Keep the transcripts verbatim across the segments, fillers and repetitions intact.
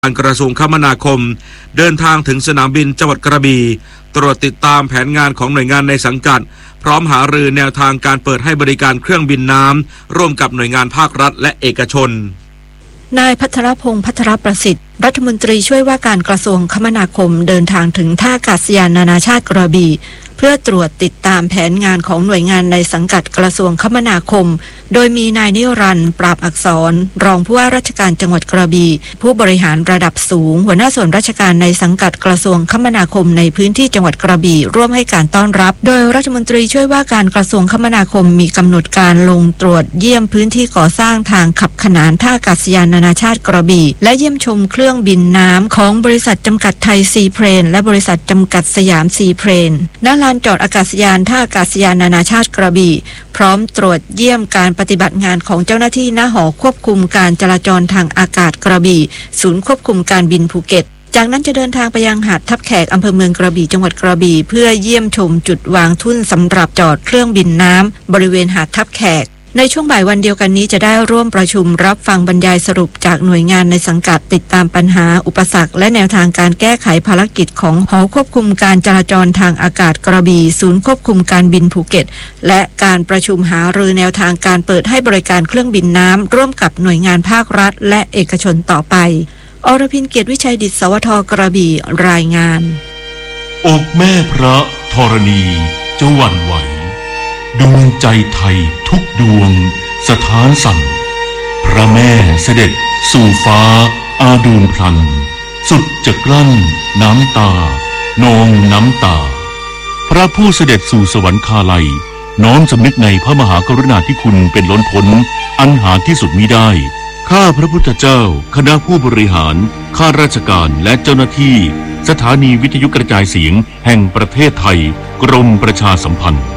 การกระทรวงคมนาคมเดินทางถึงสนามบินจังหวัดกระบี่ตรวจติดตามแผนงานของหน่วยงานในสังกัดพร้อมหารือแนวทางการเปิดให้บริการเครื่องบินน้ำร่วมกับหน่วยงานภาครัฐและเอกชนนายภัทรพงษ์ภัทรประสิทธิ์รัฐมนตรีช่วยว่าการกระทรวงคมนาคมเดินทางถึงท่าอากาศยานนานาชาติกระบี่เพื่อตรวจติดตามแผนงานของหน่วยงานในสังกัดกระทรวงคมนาคมโดยมีนายนิรันดร์ปราบอักษรรองผู้ว่าราชการจังหวัดกระบี่ผู้บริหารระดับสูงหัวหน้าส่วนราชการในสังกัดกระทรวงคมนาคมในพื้นที่จังหวัดกระบี่ร่วมให้การต้อนรับโดยรัฐมนตรีช่วยว่าการกระทรวงคมนาคมมีกำหนดการลงตรวจเยี่ยมพื้นที่ก่อสร้างทางขับขนานท่าอากาศยานนานาชาติกระบี่และเยี่ยมชมเครื่องบินน้ำของบริษัทจำกัดไทยซีเพลนและบริษัทจำกัดสยามซีเพลนณลานจอดอากาศยานท่าอากาศยานนานาชาติกระบี่พร้อมตรวจเยี่ยมการปฏิบัติงานของเจ้าหน้าที่ณหอควบคุมการจราจรทางอากาศกระบี่ศูนย์ควบคุมการบินภูเก็ตจากนั้นจะเดินทางไปยังหาดทับแขกอำเภอเมืองกระบี่จังหวัดกระบี่เพื่อเยี่ยมชมจุดวางทุ่นสำหรับจอดเครื่องบินน้ำบริเวณหาดทับแขกในช่วงบ่ายวันเดียวกันนี้จะได้ร่วมประชุมรับฟังบรรยายสรุปจากหน่วยงานในสังกัดติดตามปัญหาอุปสรรคและแนวทางการแก้ไขภารกิจของหอควบคุมการจราจรทางอากาศกระบี่ศูนย์ควบคุมการบินภูเก็ตและการประชุมหารือแนวทางการเปิดให้บริการเครื่องบินน้ำร่วมกับหน่วยงานภาครัฐและเอกชนต่อไปอรพินเกียรติวิชัยดิษฐ์สวทกระบี่รายงานอกแม่พระธรณีจะหวั่นไหวดวงใจไทยทุกดวงสถานสั่นพระแม่เสด็จสู่ฟ้าอาดูลพลันสุดจะกลั้นน้ำตานองน้ำตาพระผู้เสด็จสู่สวรรคาลัยน้อมสำนึกในพระมหากรุณาธิคุณเป็นล้นพ้นอันหาที่สุดมิได้ข้าพระพุทธเจ้าคณะผู้บริหารข้าราชการและเจ้าหน้าที่สถานีวิทยุกระจายเสียงแห่งประเทศไทยกรมประชาสัมพันธ์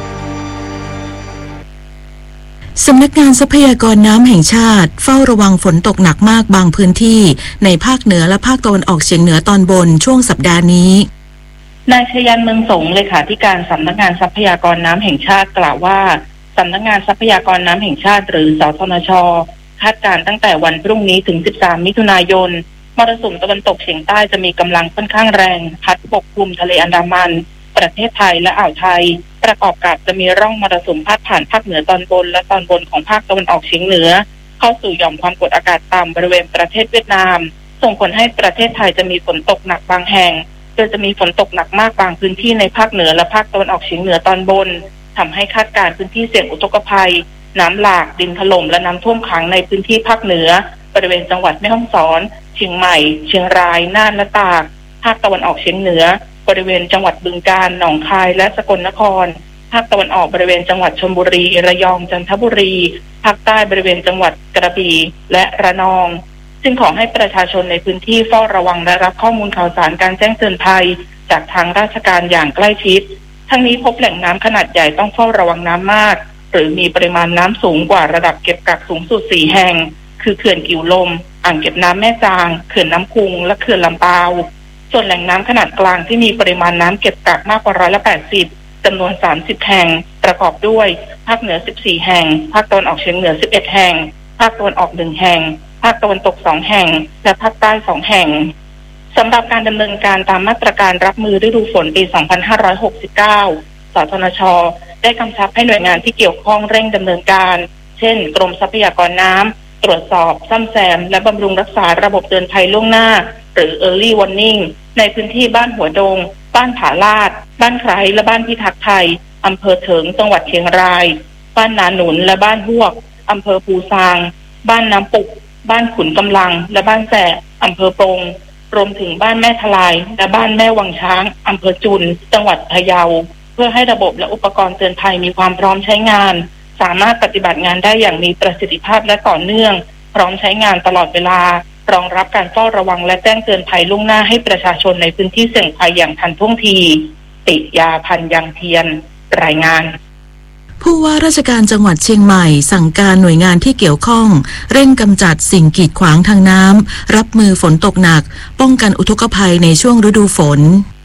สำนักงานทรัพยากรน้ำแห่งชาติเฝ้าระวังฝนตกหนักมากบางพื้นที่ในภาคเหนือและภาคตะวันออกเฉียงเหนือตอนบนช่วงสัปดาห์นี้นายชยันเมืองสงเลขาธิการสำนักงานทรัพยากรน้ำแห่งชาติกล่าวว่าสำนักงานทรัพยากรน้ำแห่งชาติหรือสทนช.คาดการณ์ตั้งแต่วันพรุ่งนี้ถึงสิบสามมิถุนายนมรสุมตะวันตกเฉียงใต้จะมีกำลังค่อนข้างแรงพัดปกคลุมทะเลอันดามันประเทศไทยและอ่าวไทยประกอบกับจะมีร่องมรสุมพาดผ่านภาคเหนือตอนบนและตอนบนของภาคตะวันออกเฉียงเหนือเข้าสู่หย่อมความกดอากาศต่ำบริเวณประเทศเวียดนามส่งผลให้ประเทศไทยจะมีฝนตกหนักบางแห่งโดยจะมีฝนตกหนักมากบางพื้นที่ในภาคเหนือและภาคตะวันออกเฉียงเหนือตอนบนทำให้คาดการณ์พื้นที่เสี่ยงอุทกภัยน้ำหลากดินถล่มและน้ำท่วมขังในพื้นที่ภาคเหนือบริเวณจังหวัดแม่ฮ่องสอนเชียงใหม่เชียงรายน่านและตากภาคตะวันออกเฉียงเหนือบริเวณจังหวัดบึงกาฬหนองคายและสกลนครภาคตะวันออกบริเวณจังหวัดชลบุรีระยองจันทบุรีภาคใต้บริเวณจังหวัดกระบี่และระนองจึงขอให้ประชาชนในพื้นที่เฝ้าระวังและรับข้อมูลข่าวสารการแจ้งเตือนภัยจากทางราชการอย่างใกล้ชิดทั้งนี้พบแหล่งน้ำขนาดใหญ่ต้องเฝ้าระวังน้ำมากหรือมีปริมาณน้ำสูงกว่าระดับเก็บกักสูงสุดสี่แห่งคือเขื่อนกิ่วลมอ่างเก็บน้ำแม่จางเขื่อนน้ำพุงและเขื่อนลำปาวส่วนแหล่งน้ำขนาดกลางที่มีปริมาณน้ำเก็บกักมากกว่าร้อยละแปดสิบจำนวนสามสิบแห่งประกอบด้วยภาคเหนือสิบสี่แห่งภาคตะวันออกเฉียงเหนือสิบเอ็ดแห่งภาคตะวันออกหนึ่งแห่งภาคตะวันตกสองแห่งและภาคใต้สองแห่งสำหรับการดำเนินการตามมาตรการรับมือฤดูฝนปีสองพันห้าร้อยหกสิบเก้าสทนช.ได้กำชับให้หน่วยงานที่เกี่ยวข้องเร่งดำเนินการเช่นกรมทรัพยากรน้ำตรวจสอบซ่อมแซมและบำรุงรักษาระบบเตือนภัยล่วงหน้าหรือ Early Warning ในพื้นที่บ้านหัวดงบ้านผาลาดบ้านไคร้และบ้านพิทักษ์ไทยอำเภอเถิงจังหวัดเชียงรายบ้านนาหนุนและบ้านฮวกอำเภอภูซางบ้านน้ำปุกบ้านขุนกำลังและบ้านแสะอำเภอปงรวมถึงบ้านแม่ทลายและบ้านแม่วังช้างอำเภอจุนจังหวัดพะเยาเพื่อให้ระบบและอุปกรณ์เตือนภัยมีความพร้อมใช้งานสามารถปฏิบัติงานได้อย่างมีประสิทธิภาพและต่อเนื่องพร้อมใช้งานตลอดเวลารองรับการเฝ้าระวังและแจ้งเตือนภัยล่วงหน้าให้ประชาชนในพื้นที่เสี่ยงภัยอย่างทันท่วงทีติยาพันยังเทียนรายงานผู้ว่าราชการจังหวัดเชียงใหม่สั่งการหน่วยงานที่เกี่ยวข้องเร่งกำจัดสิ่งกีดขวางทางน้ำรับมือฝนตกหนักป้องกันอุทกภัยในช่วงฤดูฝน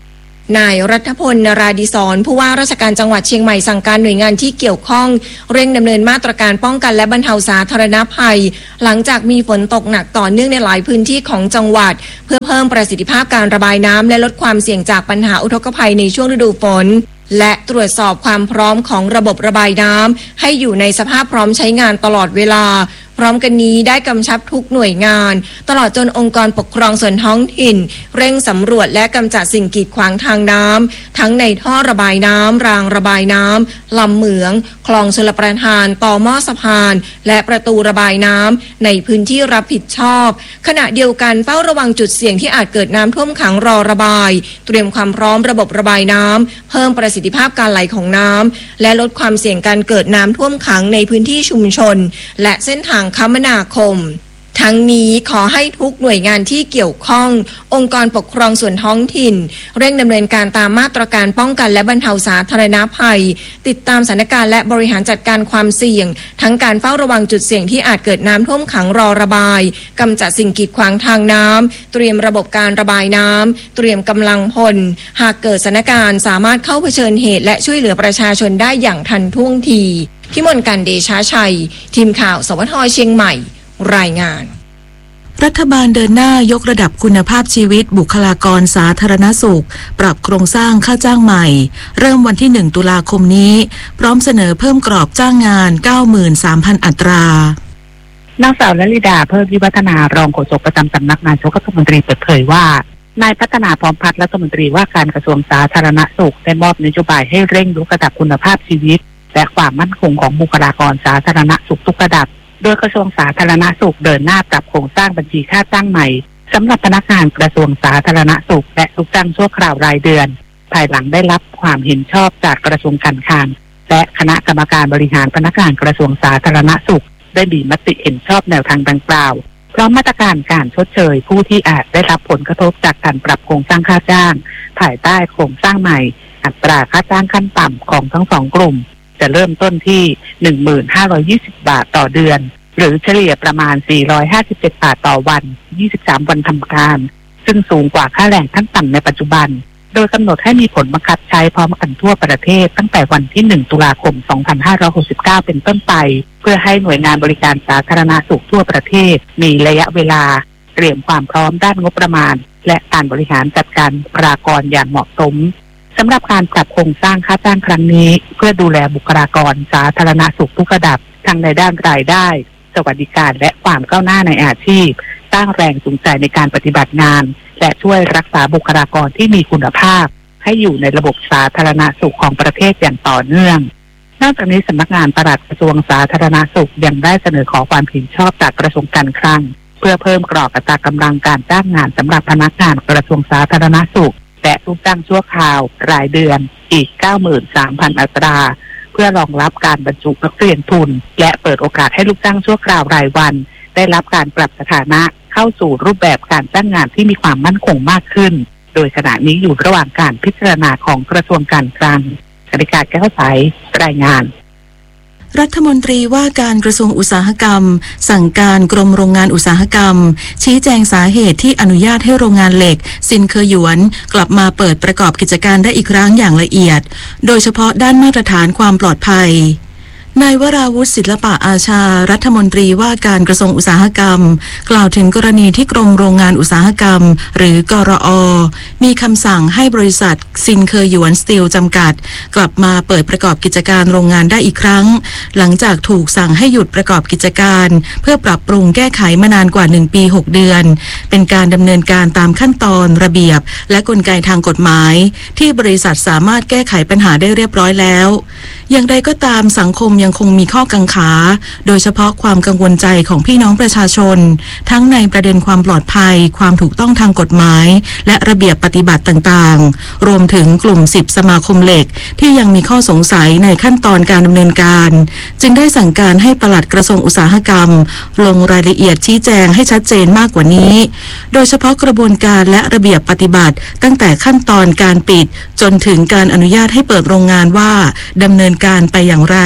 นายรัฐพล นราดิศรผู้ว่าราชการจังหวัดเชียงใหม่สั่งการหน่วยงานที่เกี่ยวข้องเร่งดำเนินมาตรการป้องกันและบรรเทาสาธารณภัยหลังจากมีฝนตกหนักต่อเนื่องในหลายพื้นที่ของจังหวัดเพื่อเพิ่มประสิทธิภาพการระบายน้ำและลดความเสี่ยงจากปัญหาอุทกภัยในช่วงฤดูฝนและตรวจสอบความพร้อมของระบบระบายน้ำให้อยู่ในสภาพพร้อมใช้งานตลอดเวลาพร้อมกันนี้ได้กำชับทุกหน่วยงานตลอดจนองค์กรปกครองส่วนท้องถิ่นเร่งสำรวจและกำจัดสิ่งกีดขวางทางน้ำทั้งในท่อระบายน้ำรางระบายน้ำลำเหมืองคลองชลประทานต่อหม้อสะพานและประตูระบายน้ำในพื้นที่รับผิดชอบขณะเดียวกันเฝ้าระวังจุดเสี่ยงที่อาจเกิดน้ำท่วมขังรอระบายเตรียมความพร้อมระบบระบายน้ำเพิ่มประสิทธิภาพการไหลของน้ำและลดความเสี่ยงการเกิดน้ำท่วมขังในพื้นที่ชุมชนและเส้นทางคมนาคมทั้งนี้ขอให้ทุกหน่วยงานที่เกี่ยวข้ององค์กรปกครองส่วนท้องถิ่นเร่งดำเนินการตามมาตรการป้องกันและบรรเทาสาธารณภัยติดตามสถานการณ์และบริหารจัดการความเสี่ยงทั้งการเฝ้าระวังจุดเสี่ยงที่อาจเกิดน้ำท่วมขังรอระบายกำจัดสิ่งกีดขวางทางน้ำเตรียมระบบการระบายน้ำเตรียมกำลังพลหากเกิดสถานการณ์สามารถเข้าเผชิญเหตุและช่วยเหลือประชาชนได้อย่างทันท่วงทีพิมลกันเดชาชัยทีมข่าวสวทเชียงใหม่รายงานรัฐบาลเดินหน้ายกระดับคุณภาพชีวิตบุคลากรสาธารณสุขปรับโครงสร้างค่าจ้างใหม่เริ่มวันที่หนึ่งตุลาคมนี้พร้อมเสนอเพิ่มกรอบจ้างงาน เก้าหมื่นสามพัน อัตรานางสาวลลิดาเพิ่มวิวัฒนารองโฆษกประจำสำนักนายกรัฐมนตรีเปิดเผยว่านายพัฒนาพร้อมพัฒน์รัฐมนตรีว่าการกระทรวงสาธารณสุขได้มอบนโยบายให้เร่งยกระดับคุณภาพชีวิตและความมั่นคงของบุคลากรสาธารณสุขทุกระดับโดยกระทรวงสาธารณสุขเดินหน้าปรับโครงสร้างบัญชีค่าจ้างใหม่สำหรับพนักงานกระทรวงสาธารณสุขและลูกจ้างชั่วคราวรายเดือนภายหลังได้รับความเห็นชอบจากกระทรวงการคลังและคณะกรรมการบริหารพนักงานกระทรวงสาธารณสุขได้มีมติเห็นชอบแนวทางดังกล่าวพร้อมมาตรการการชดเชยผู้ที่อาจได้รับผลกระทบจากการปรับโครงสร้างค่าจ้างภายใต้โครงสร้างใหม่อัตราค่าจ้างขั้นต่ำของทั้งสองกลุ่มจะเริ่มต้นที่ หนึ่งพันห้าร้อยยี่สิบ บาทต่อเดือนหรือเฉลี่ยประมาณสี่ร้อยห้าสิบเจ็ดบาทต่อวันยี่สิบสามวันทำการซึ่งสูงกว่าค่าแรงขั้นต่ำในปัจจุบันโดยกำหนดให้มีผลบังคับใช้พร้อมกันทั่วประเทศตั้งแต่วันที่หนึ่งตุลาคมสองพันห้าร้อยหกสิบเก้าเป็นต้นไปเพื่อให้หน่วยงานบริการสาธารณสุขทั่วประเทศมีระยะเวลาเตรียมความพร้อมด้านงบประมาณและการบริหารจัดการบุคลากรอย่างเหมาะสมสำหรับการปรับโครงสร้างค่าจ้างครั้งนี้เพื่อดูแลบุคลากรสาธารณสุขทุกระดับทั้งในด้านรายได้สวัสดิการและความก้าวหน้าในอาชีพสร้างแรงจูงใจในการปฏิบัติงานและช่วยรักษาบุคลากรที่มีคุณภาพให้อยู่ในระบบสาธารณสุขของประเทศอย่างต่อเนื่องนอกจากนี้สำนักงานปลัดกระทรวงสาธารณสุขยังได้เสนอขอความเห็นชอบจากกระทรวงการคลังเพื่อเพิ่มกรอบอัตรากำลังการจ้างงานสำหรับพนักงานกระทรวงสาธารณสุขและลูกจ้างชั่วคราวรายเดือนอีก เก้าหมื่นสามพัน อัตราเพื่อรองรับการบรรจุนักเรียนทุนและเปิดโอกาสให้ลูกจ้างชั่วคราวรายวันได้รับการปรับสถานะเข้าสู่รูปแบบการจ้างงานที่มีความมั่นคงมากขึ้นโดยขณะนี้อยู่ระหว่างการพิจารณาของกระทรวงการคลังกนิการแก้วใสรายงานรัฐมนตรีว่าการกระทรวงอุตสาหกรรมสั่งการกรมโรงงานอุตสาหกรรมชี้แจงสาเหตุที่อนุญาตให้โรงงานเหล็กซินเคอหยวนกลับมาเปิดประกอบกิจการได้อีกครั้งอย่างละเอียดโดยเฉพาะด้านมาตรฐานความปลอดภัยนายวราวุฒิศิลปะอาชารัฐมนตรีว่าการกระทรวงอุตสาหกรรมกล่าวถึงกรณีที่กรมโรงงานอุตสาหกรรมหรือกรอ.มีคำสั่งให้บริษัทซินเคอหยวนสตีลจำกัดกลับมาเปิดประกอบกิจการโรงงานได้อีกครั้งหลังจากถูกสั่งให้หยุดประกอบกิจการเพื่อปรับปรุงแก้ไขมานานกว่าหนึ่งปีหกเดือนเป็นการดำเนินการตามขั้นตอนระเบียบและกลไกทางกฎหมายที่บริษัทสามารถแก้ไขปัญหาได้เรียบร้อยแล้วอย่างไรก็ตามสังคมยังคงมีข้อกังขาโดยเฉพาะความกังวลใจของพี่น้องประชาชนทั้งในประเด็นความปลอดภัยความถูกต้องทางกฎหมายและระเบียบปฏิบัติต่างๆรวมถึงกลุ่มสิบสมาคมเหล็กที่ยังมีข้อสงสัยในขั้นตอนการดำเนินการจึงได้สั่งการให้ปลัดกระทรวงอุตสาหกรรมลงรายละเอียดชี้แจงให้ชัดเจนมากกว่านี้โดยเฉพาะกระบวนการและระเบียบปฏิบัติตั้งแต่ขั้นตอนการปิดจนถึงการอนุญาตให้เปิดโรงงานว่าดำเนินการไปอย่างไร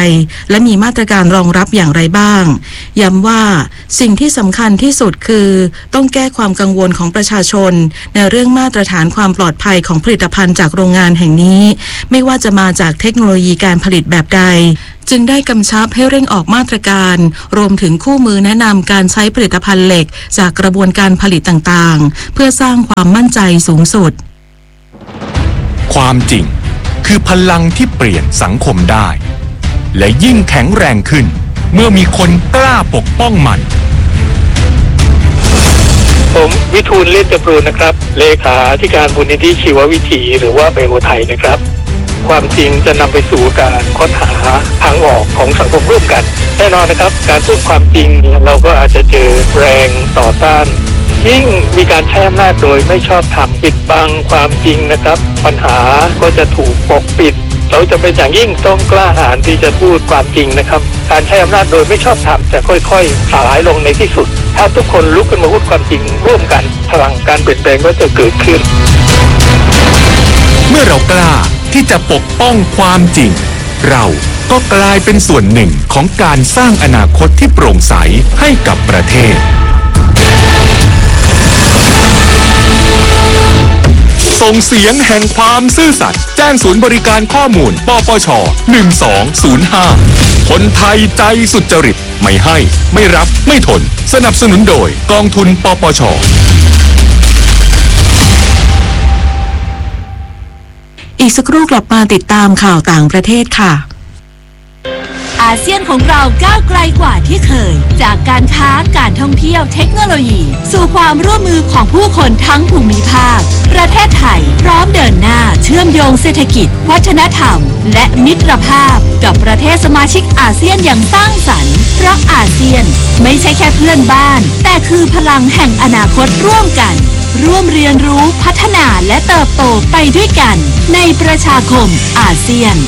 และมีมาตรการรองรับอย่างไรบ้างย้ำว่าสิ่งที่สำคัญที่สุดคือต้องแก้ความกังวลของประชาชนในเรื่องมาตรฐานความปลอดภัยของผลิตภัณฑ์จากโรงงานแห่งนี้ไม่ว่าจะมาจากเทคโนโลยีการผลิตแบบใดจึงได้กำชับให้เร่งออกมาตรการรวมถึงคู่มือแนะนำการใช้ผลิตภัณฑ์เหล็กจากกระบวนการผลิตต่างๆเพื่อสร้างความมั่นใจสูงสุดความจริงคือพลังที่เปลี่ยนสังคมได้และยิ่งแข็งแรงขึ้นเมื่อมีคนกล้าปกป้องมันผมวิทูลเล่นจำรูนนะครับเลขาธิการมูลนิธิชีววิถีหรือว่าไบโอไทยนะครับความจริงจะนำไปสู่การค้นหาทางออกของสังคมร่วมกันแน่นอนนะครับการพูดความจริงเราก็อาจจะเจอแรงต่อต้านยิ่งมีการใช้อำนาจโดยไม่ชอบธรรมปิดบังความจริงนะครับปัญหาก็จะถูกปกปิดเราจะเป็นอย่างยิ่งต้องกล้าหาญที่จะพูดความจริงนะครับการใช้อำนาจโดยไม่ชอบธรรมจะค่อยๆสลายลงในที่สุดถ้าทุกคนลุกขึ้นมาพูดความจริงร่วมกันพลังการเปลี่ยนแปลงก็จะเกิดขึ้นเมื่อเรากล้าที่จะปกป้องความจริงเราก็กลายเป็นส่วนหนึ่งของการสร้างอนาคตที่โปร่งใสให้กับประเทศส่งเสียงแห่งความซื่อสัตย์แจ้งศูนย์บริการข้อมูลปปชหนึ่งสองศูนย์ห้าคนไทยใจสุจริตไม่ให้ไม่รับไม่ทนสนับสนุนโดยกองทุนปปชอีกสักครู่กลับมาติดตามข่าวต่างประเทศค่ะอาเซียนของเราก้าวไกลกว่าที่เคยจากการค้าการท่องเที่ยวเทคโนโลยีสู่ความร่วมมือของผู้คนทั้งภูมิภาคประเทศไทยพร้อมเดินหน้าเชื่อมโยงเศรษฐกิจวัฒนธรรมและมิตรภาพกับประเทศสมาชิกอาเซียนอย่างสร้างสรรค์เพราะอาเซียนไม่ใช่แค่เพื่อนบ้านแต่คือพลังแห่งอนาคตร่วมกันร่วมเรียนรู้พัฒนาและเติบโตไปด้วยกันในประชาคมอาเซียน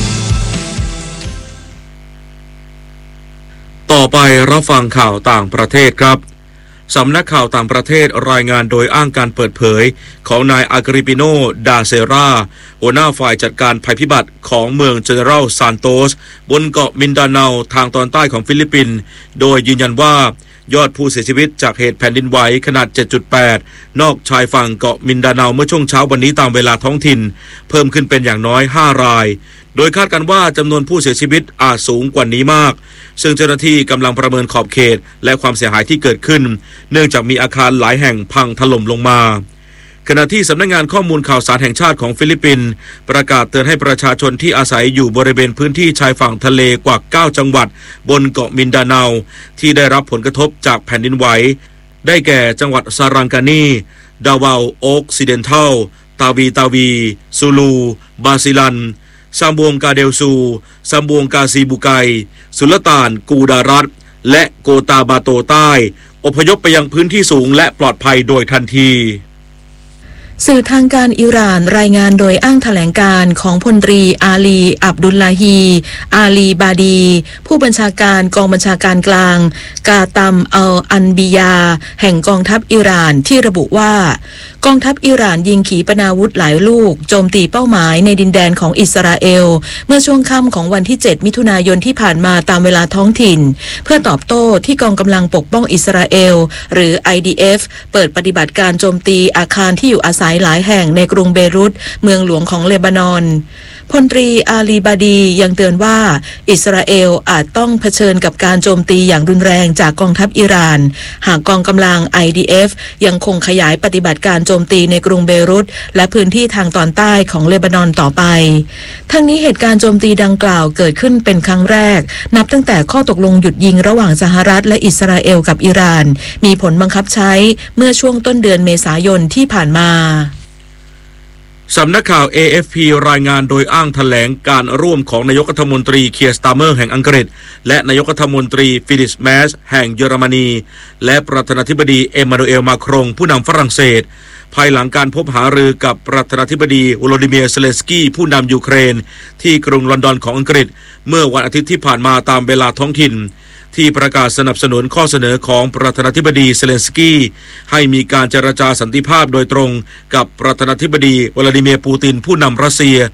ต่อไปรับฟังข่าวต่างประเทศครับสำนักข่าวต่างประเทศรายงานโดยอ้างการเปิดเผยของนายอากริปิโน ดาเซราหัวหน้าฝ่ายจัดการภัยพิบัติของเมืองเจเนอรัลซานโตสบนเกาะมินดาเนาทางตอนใต้ของฟิลิปปินส์โดยยืนยันว่ายอดผู้เสียชีวิตจากเหตุแผ่นดินไหวขนาด เจ็ดจุดแปด นอกชายฝั่งเกาะมินดาเนาเมื่อช่วงเช้าวันนี้ตามเวลาท้องถิ่นเพิ่มขึ้นเป็นอย่างน้อยห้ารายโดยคาดกันว่าจำนวนผู้เสียชีวิตอาจสูงกว่านี้มากซึ่งเจ้าหน้าที่กำลังประเมินขอบเขตและความเสียหายที่เกิดขึ้นเนื่องจากมีอาคารหลายแห่งพังถล่มลงมาขณะที่สำนักงานข้อมูลข่าวสารแห่งชาติของฟิลิปปินส์ประกาศเตือนให้ประชาชนที่อาศัยอยู่บริเวณพื้นที่ชายฝั่งทะเลกว่าเก้าจังหวัดบนเกาะมินดาเนาที่ได้รับผลกระทบจากแผ่นดินไหวได้แก่จังหวัดซารังกานีดาวาวโอกซิเดนทัลตาวีตาวีซูลูบาซิลันซัมบวงกาเดลซูซัมบวงกาซีบุไกสุลต่านกูดารัตและโกตาบาโตใต้อพยพไปยังพื้นที่สูงและปลอดภัยโดยทันทีสื่อทางการอิหร่านรายงานโดยอ้างแถลงการของพลตรีอาลีอับดุลลาฮีอาลีบาดีผู้บัญชาการกองบัญชาการกลางกาตัมอัลอันบียาแห่งกองทัพอิหร่านที่ระบุว่ากองทัพอิหร่านยิงขีปนาวุธหลายลูกโจมตีเป้าหมายในดินแดนของอิสราเอลเมื่อช่วงค่ำของวันที่เจ็ดมิถุนายนที่ผ่านมาตามเวลาท้องถิ่นเพื่อตอบโต้ที่กองกำลังปกป้องอิสราเอลหรือ ไอ ดี เอฟ เปิดปฏิบัติการโจมตีอาคารที่อยู่อาศัยหลายแห่งในกรุงเบรุตเมืองหลวงของเลบานอนพลตรีอาลีบาดียังเตือนว่าอิสราเอลอาจต้องเผชิญกับการโจมตีอย่างรุนแรงจากกองทัพอิหร่านหากกองกำลัง ไอ ดี เอฟ ยังคงขยายปฏิบัติการโจมตีในกรุงเบรุตและพื้นที่ทางตอนใต้ของเลบานอนต่อไปทั้งนี้เหตุการณ์โจมตีดังกล่าวเกิดขึ้นเป็นครั้งแรกนับตั้งแต่ข้อตกลงหยุดยิงระหว่างสหรัฐและอิสราเอลกับอิหร่านมีผลบังคับใช้เมื่อช่วงต้นเดือนเมษายนที่ผ่านมาสำนักข่าว เอ เอฟ พี รายงานโดยอ้างแถลงการร่วมของนายกรัฐมนตรีเคียร์สตาร์เมอร์แห่งอังกฤษและนายกรัฐมนตรีฟิลิป แมสแห่งเยอรมนีและประธานาธิบดีเอมมานูเอล มาครงผู้นำฝรั่งเศสภายหลังการพบหารือกับประธานาธิบดีวโลดิเมียร์ เซเลนสกี้ผู้นำยูเครนที่กรุงลอนดอนของอังกฤษเมื่อวันอาทิตย์ที่ผ่านมาตามเวลาท้องถิ่นที่ประกาศสนับสนุนข้อเสนอของประธานาธิบดีเซเลนสกี้ให้มีการเจรจาสันติภาพโดยตรงกับประธานาธิบดีวลาดิเมียร์ปูตินผู้นำรัสเซีย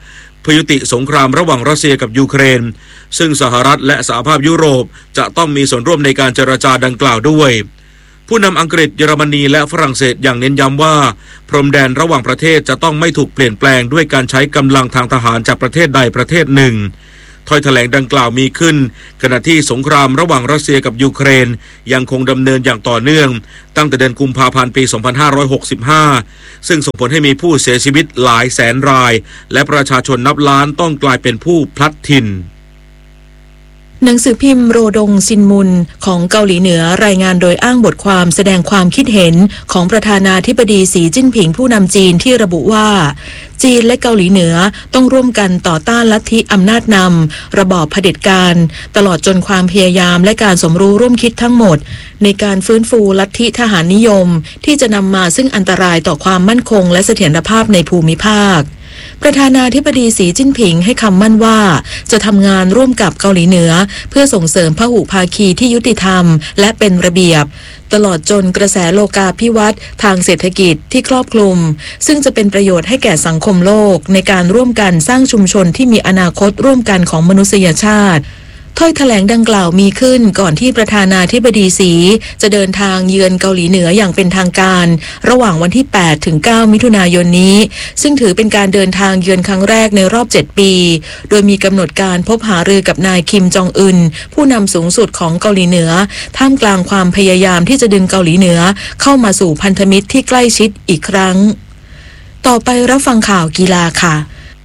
เพื่อยุติสงครามระหว่างรัสเซียกับยูเครนซึ่งสหรัฐและสหภาพยุโรปจะต้องมีส่วนร่วมในการเจรจาดังกล่าวด้วยผู้นำอังกฤษเยอรมนีและฝรั่งเศสอย่างเน้นย้ำว่าพรมแดนระหว่างประเทศจะต้องไม่ถูกเปลี่ยนแปลงด้วยการใช้กำลังทางทหารจากประเทศใดประเทศหนึ่งถ้อยแถลงดังกล่าวมีขึ้นขณะที่สงครามระหว่างรัสเซียกับยูเครนยังคงดำเนินอย่างต่อเนื่องตั้งแต่เดือนกุมภาพันธ์ปี สองพันห้าร้อยหกสิบห้า ซึ่งส่งผลให้มีผู้เสียชีวิตหลายแสนรายและประชาชนนับล้านต้องกลายเป็นผู้พลัดถิ่นหนังสือพิมพ์โรดงซินมุนของเกาหลีเหนือรายงานโดยอ้างบทความแสดงความคิดเห็นของประธานาธิบดีสีจิ้นผิงผู้นำจีนที่ระบุว่าจีนและเกาหลีเหนือต้องร่วมกันต่อต้านลัทธิอำนาจนำระบอบเผด็จการตลอดจนความพยายามและการสมรู้ร่วมคิดทั้งหมดในการฟื้นฟูลัทธิทหารนิยมที่จะนำมาซึ่งอันตรายต่อความมั่นคงและเสถียรภาพในภูมิภาคประธานาธิบดีสีจิ้นผิงให้คำมั่นว่าจะทำงานร่วมกับเกาหลีเหนือเพื่อส่งเสริมพหุภาคีที่ยุติธรรมและเป็นระเบียบตลอดจนกระแสโลกาภิวัตน์ทางเศรษฐกิจที่ครอบคลุมซึ่งจะเป็นประโยชน์ให้แก่สังคมโลกในการร่วมกันสร้างชุมชนที่มีอนาคตร่วมกันของมนุษยชาติถ้อยแถลงดังกล่าวมีขึ้นก่อนที่ประธานาธิบดีสีจะเดินทางเยือนเกาหลีเหนืออย่างเป็นทางการระหว่างวันที่ แปดถึงเก้า มิถุนายนนี้ซึ่งถือเป็นการเดินทางเยือนครั้งแรกในรอบเจ็ดปีโดยมีกำหนดการพบหารือกับนายคิมจองอึนผู้นำสูงสุดของเกาหลีเหนือท่ามกลางความพยายามที่จะดึงเกาหลีเหนือเข้ามาสู่พันธมิตรที่ใกล้ชิดอีกครั้งต่อไปรับฟังข่าวกีฬาค่ะ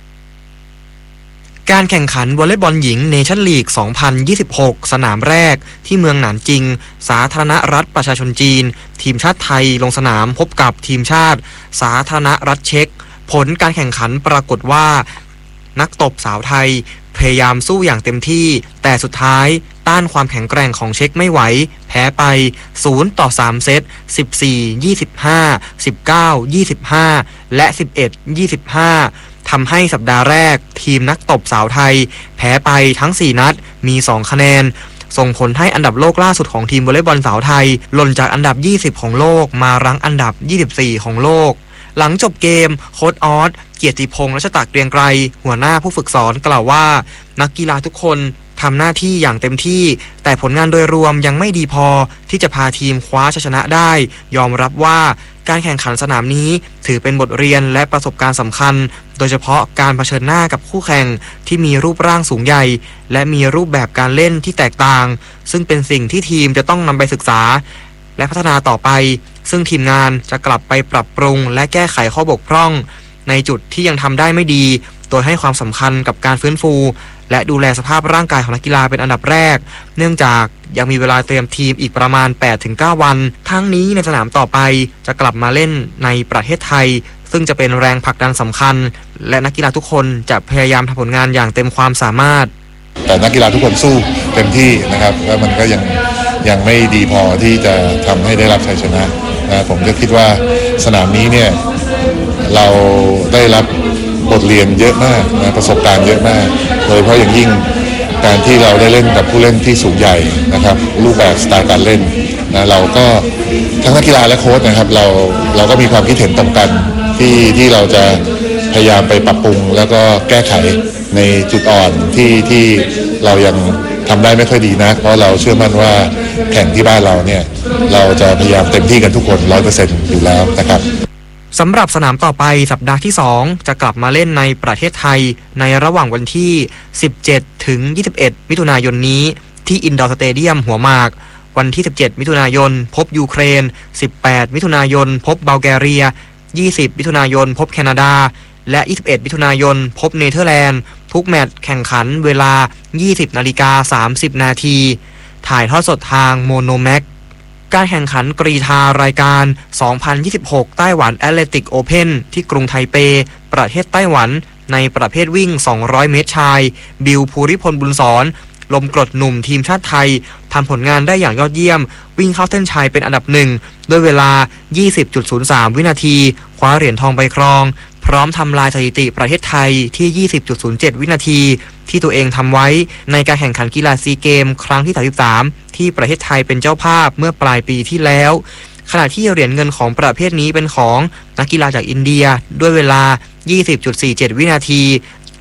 การแข่งขันวอลเลย์บอลหญิงเนชั่นลีก สองพันยี่สิบหก สนามแรกที่เมืองหนานจิงสาธารณรัฐประชาชนจีนทีมชาติไทยลงสนามพบกับทีมชาติสาธารณรัฐเช็กผลการแข่งขันปรากฏว่านักตบสาวไทยพยายามสู้อย่างเต็มที่แต่สุดท้ายต้านความแข็งแกร่งของเช็กไม่ไหวแพ้ไปศูนย์ต่อสามเซต สิบสี่ ยี่สิบห้า สิบเก้า ยี่สิบห้า และ สิบเอ็ด ยี่สิบห้าทำให้สัปดาห์แรกทีมนักตบสาวไทยแพ้ไปทั้งสี่นัดมีสองคะแนนส่งผลให้อันดับโลกล่าสุดของทีมวอลเลย์บอลสาวไทยหล่นจากอันดับยี่สิบของโลกมารั้งอันดับยี่สิบสี่ของโลกหลังจบเกมโค้ชออสเกียรติพงษ์รัชตะเกรียงไกรหัวหน้าผู้ฝึกสอนกล่าวว่านักกีฬาทุกคนทำหน้าที่อย่างเต็มที่แต่ผลงานโดยรวมยังไม่ดีพอที่จะพาทีมคว้าชัยชนะได้ยอมรับว่าการแข่งขันสนามนี้ถือเป็นบทเรียนและประสบการณ์สำคัญโดยเฉพาะการเผชิญหน้ากับคู่แข่งที่มีรูปร่างสูงใหญ่และมีรูปแบบการเล่นที่แตกต่างซึ่งเป็นสิ่งที่ทีมจะต้องนำไปศึกษาและพัฒนาต่อไปซึ่งทีมงานจะกลับไปปรับปรุงและแก้ไขข้อบกพร่องในจุดที่ยังทำได้ไม่ดีโดยให้ความสำคัญกับการฟื้นฟูและดูแลสภาพร่างกายของนักกีฬาเป็นอันดับแรกเนื่องจากยังมีเวลาเตรียมทีมอีกประมาณ แปดถึงเก้า วันทั้งนี้ในสนามต่อไปจะกลับมาเล่นในประเทศไทยซึ่งจะเป็นแรงผลักดันสำคัญและนักกีฬาทุกคนจะพยายามทำผลงานอย่างเต็มความสามารถแต่นักกีฬาทุกคนสู้เต็มที่นะครับแล้วมันก็ยังยังไม่ดีพอที่จะทำให้ได้รับชัยชนะนะผมก็คิดว่าสนามนี้เนี่ยเราได้รับบทเรียนเยอะมากนะประสบการณ์เยอะมากโดยเฉพาะอย่างยิ่งการที่เราได้เล่นกับผู้เล่นที่สูงใหญ่นะครับรูปแบบสไตล์การเล่นนะเราก็ทั้งนักกีฬาและโค้ชนะครับเราเราก็มีความคิดเห็นตรงกันที่ที่เราจะพยายามไปปรับปรุงแล้วก็แก้ไขในจุดอ่อนที่ที่เรายังทำได้ไม่ค่อยดีนะเพราะเราเชื่อมั่นว่าแข่งที่บ้านเราเนี่ยเราจะพยายามเต็มที่กันทุกคน ร้อยเปอร์เซ็นต์ อยู่แล้วนะครับสำหรับสนามต่อไปสัปดาห์ที่สองจะกลับมาเล่นในประเทศไทยในระหว่างวันที่สิบเจ็ดถึงยี่สิบเอ็ดมิถุนายนนี้ที่อินดอร์สเตเดียมหัวหมากวันที่สิบเจ็ดมิถุนายนพบยูเครนสิบแปดมิถุนายนพบบัลแกเรียยี่สิบมิถุนายนพบแคนาดาและยี่สิบเอ็ดมิถุนายนพบเนเธอร์แลนด์ทุกแมตช์แข่งขันเวลา ยี่สิบนาฬิกาสามสิบนาทีถ่ายทอดสดทางโมโนแม็กการแข่งขันกรีฑารายการ สองพันยี่สิบหก ไต้หวันแอตเลติกโอเพ่นที่กรุงไทเปประเทศไต้หวันในประเภทวิ่งสองร้อยเมตรชายบิลภูริพลบุญสอนลมกรดหนุ่มทีมชาติไทยทำผลงานได้อย่างยอดเยี่ยมวิ่งเข้าเส้นชัยเป็นอันดับหนึ่งด้วยเวลา ยี่สิบจุดศูนย์สาม วินาทีคว้าเหรียญทองไปครองพร้อมทำลายสถิติประเทศไทยที่ ยี่สิบจุดศูนย์เจ็ด วินาทีที่ตัวเองทำไว้ในการแข่งขันกีฬาซีเกมครั้งที่สามสิบสามที่ประเทศไทยเป็นเจ้าภาพเมื่อปลายปีที่แล้วขณะที่เหรียญเงินของประเภทนี้เป็นของนักกีฬาจากอินเดียด้วยเวลา ยี่สิบจุดสี่เจ็ด วินาที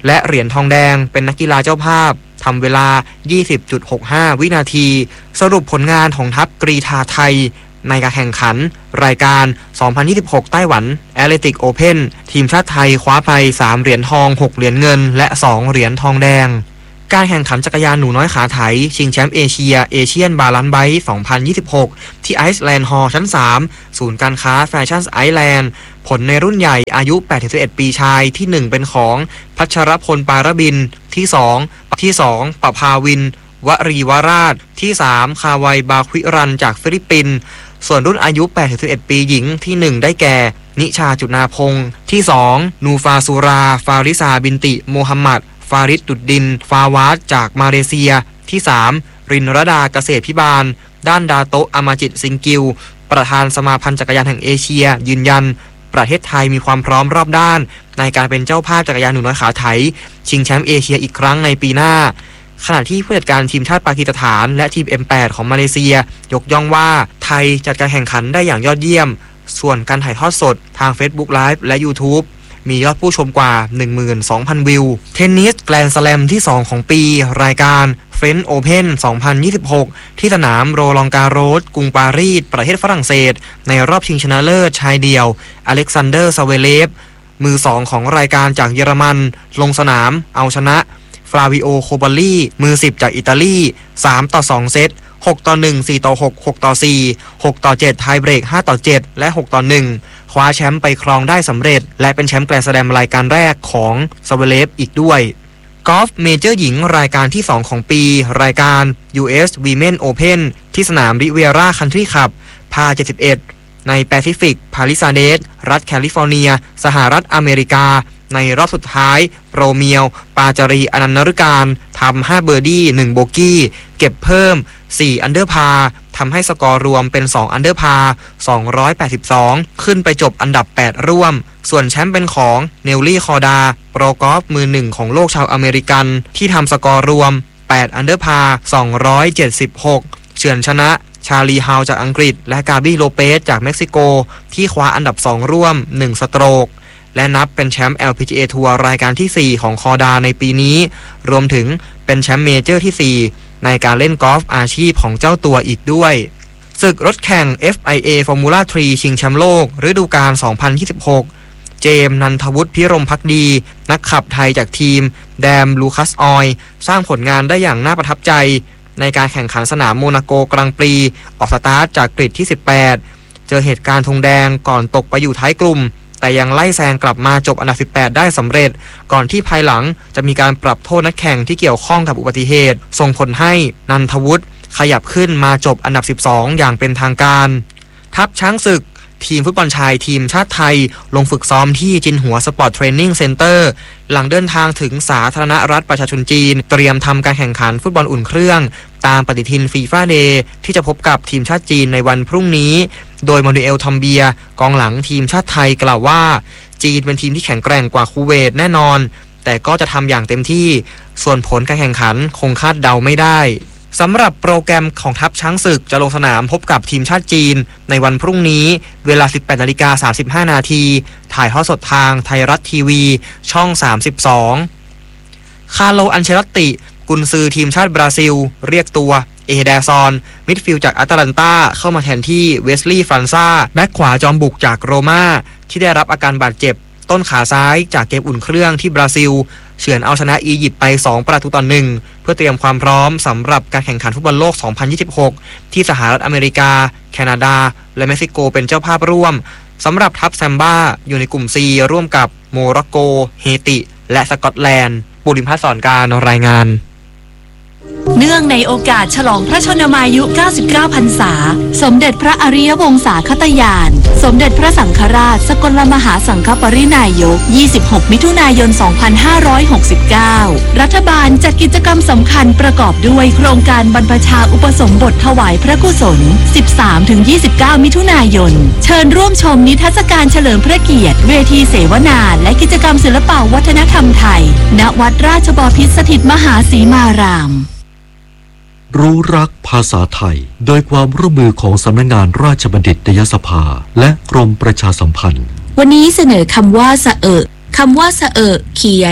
และเหรียญทองแดงเป็นนักกีฬาเจ้าภาพทำเวลา ยี่สิบจุดหกห้า วินาทีสรุปผลงานของทัพกรีฑาไทยในการแข่งขันรายการ สองพันยี่สิบหก ไต้หวันแอตเลติกโอเพ่นทีมชาติไทยคว้าไป สาม เหรียญทอง หก เหรียญเงินและ สอง เหรียญทองแดงการแข่งขันจักรยานหนูน้อยขาไถชิงแชมป์เอเชียเอเชียนบาลานซ์ไบค์ สองพันยี่สิบหก ที่ไอซ์แลนด์ฮอลล์ชั้น สาม ศูนย์การค้าแฟชั่นไอซ์แลนด์ผลในรุ่นใหญ่อายุ แปดถึงสิบเอ็ด ปีชายที่ หนึ่ง เป็นของพัชรพลปารบินที่สองที่สองปภาวินวรีวราชที่สามคาวัยบาควิรันจากฟิลิปปินส์ส่วนรุ่นอายุ แปดถึงสิบเอ็ด ปีหญิงที่ หนึ่ง ได้แก่นิชาจุนาพงศ์ที่สองนูฟาซูราฟาริซาบินติโมฮัมหมัดฟาริดดุดดินฟาวาดจากมาเลเซียที่สามรินรดาเกษตรพิบาลด้านดาโตะอามาจิตซิงกิวประธานสมาพันธ์จักรยานแห่งเอเชียยืนยันประเทศไทยมีความพร้อมรอบด้านในการเป็นเจ้าภาพจักรยานหนูน้อยขาไถชิงแชมป์เอเชียอีกครั้งในปีหน้าขณะที่ผู้จัดการทีมชาติปากีสถานและทีม เอ็ม แปด ของมาเลเซียยกย่องว่าไทยจัดการแข่งขันได้อย่างยอดเยี่ยมส่วนการถ่ายทอดสดทาง Facebook Live และ YouTube มียอดผู้ชมกว่า หนึ่งหมื่นสองพัน วิวเทนนิสแกรนด์สแลมที่สองของปีรายการ French Open สองพันยี่สิบหกที่สนามโรลองการโรสกรุงปารีสประเทศฝรั่งเศสในรอบชิงชนะเลิศชายเดี่ยวอเล็กซานเดอร์ซาเวเลฟมือสองของรายการจากเยอรมันลงสนามเอาชนะฟลาวิโอโคบาลีมือสิบจากอิตาลีสามต่อสองเซตหกต่อหนึ่ง สี่ต่อหก หกต่อสี่ หกต่อเจ็ดไทยเบรกห้าต่อเจ็ดและหกต่อหนึ่งคว้าแชมป์ไปครองได้สำเร็จและเป็นแชมป์แกรนด์สแลมรายการแรกของซาเวเลฟอีกด้วยกอล์ฟเมเจอร์หญิงรายการที่สองของปีรายการ ยู เอส Women Open ที่สนามริเวียร่าคันทรีคลับพาเจ็ดสิบเอ็ดในแปซิฟิกพาลิซาเดสรัฐแคลิฟอร์เนียสหรัฐอเมริกาในรอบสุดท้ายโปรเมียวปาจารีอนันต์นฤการทำห้าเบอร์ดี้หนึ่งโบกี้เก็บเพิ่มสี่อันเดอร์พาทำให้สกอร์รวมเป็นสองอันเดอร์พาสองร้อยแปดสิบสองขึ้นไปจบอันดับแปดร่วมส่วนแชมป์เป็นของเนลลี่คอร์ดาโปรกอล์ฟมือหนึ่งของโลกชาวอเมริกันที่ทำสกอร์รวมแปดอันเดอร์พาสองร้อยเจ็ดสิบหกเฉือนชนะชาลีฮาวจากอังกฤษและกาบี้โลเปสจากเม็กซิโกที่คว้าอันดับสองร่วมหนึ่งสโตรกและนับเป็นแชมป์ แอล พี จี เอ ทัวร์รายการที่สี่ของคอร์ดาในปีนี้รวมถึงเป็นแชมป์เมเจอร์ที่สี่ในการเล่นกอล์ฟอาชีพของเจ้าตัวอีกด้วยศึกรถแข่ง เอฟ ไอ เอ Formula สามชิงแชมป์โลกฤดูกาลสองพันยี่สิบหกเจมส์นันทวุฒิพิรมภักดีนักขับไทยจากทีมแดมลูคัสออยสร้างผลงานได้อย่างน่าประทับใจในการแข่งขันสนามโมนาโกกลางปีออกสตาร์ทจากกริดที่สิบแปดเจอเหตุการณ์ธงแดงก่อนตกไปอยู่ท้ายกลุ่มแต่ยังไล่แซงกลับมาจบอันดับสิบแปดได้สำเร็จก่อนที่ภายหลังจะมีการปรับโทษนักแข่งที่เกี่ยวข้องกับอุบัติเหตุส่งผลให้นันทวุฒิขยับขึ้นมาจบอันดับสิบสองอย่างเป็นทางการทัพช้างศึกทีมฟุตบอลชายทีมชาติไทยลงฝึกซ้อมที่จินหัวสปอร์ตเทรนนิ่งเซ็นเตอร์หลังเดินทางถึงสาธารณรัฐประชาชนจีนเตรียมทำการแข่งขันฟุตบอลอุ่นเครื่องตามปฏิทินฟีฟ่าเดย์ที่จะพบกับทีมชาติจีนในวันพรุ่งนี้โดยมานูเอลทอมเบียกองหลังทีมชาติไทยกล่าวว่าจีนเป็นทีมที่แข็งแกร่งกว่าคูเวตแน่นอนแต่ก็จะทำอย่างเต็มที่ส่วนผลการแข่งขันคงคาดเดาไม่ได้สำหรับโปรแกรมของทัพช้างศึกจะลงสนามพบกับทีมชาติจีนในวันพรุ่งนี้เวลา สิบแปดนาฬิกาสามสิบห้านาทีถ่ายทอดสดทางไทยรัฐทีวีช่องสามสิบสองคาร์โลอันเชลตติกุนซือทีมชาติบราซิลเรียกตัวเอเดซอนมิดฟิลด์จากอาตาลันตาเข้ามาแทนที่เวสลีย์ฟรานซ่าแบ็คขวาจอมบุกจากโรม่าที่ได้รับอาการบาดเจ็บต้นขาซ้ายจากเกมอุ่นเครื่องที่บราซิลเฉือนเอาชนะอียิปต์ไปสองประตูต่อหนึ่งเพื่อเตรียมความพร้อมสำหรับการแข่งขันฟุตบอลโลกสองพันยี่สิบหกที่สหรัฐอเมริกาแคนาดาและเม็กซิโกเป็นเจ้าภาพร่วมสำหรับทัพแซมบ้าอยู่ในกลุ่ม C ร่วมกับโมร็อกโกเฮติและสกอตแลนด์ปุริมพัฒน์สอนการรายงานเนื่องในโอกาสฉลองพระชนมายุเก้าสิบเก้าพรรษาสมเด็จพระอริยวงศาคตยานสมเด็จพระสังฆราชสกลมหาสังฆปรินายกยี่สิบหกมิถุนายนสองพันห้าร้อยหกสิบเก้ารัฐบาลจัดกิจกรรมสำคัญประกอบด้วยโครงการบรรพชาอุปสมบทถวายพระกุศล สิบสามถึงยี่สิบเก้า มิถุนายนเชิญร่วมชมนิทรรศการเฉลิมพระเกียรติเวทีเสวนาและกิจกรรมศิลปวัฒนธรรมไทยณวัดราชบพิตรสถิตมหาสีมารามรู้รักภาษาไทยโดยความร่วมมือของสำนักงานราชบัณฑิตยสภาและกรมประชาสัมพันธ์วันนี้เสนอคำว่าสะเอะคำว่าสะเอะเขียน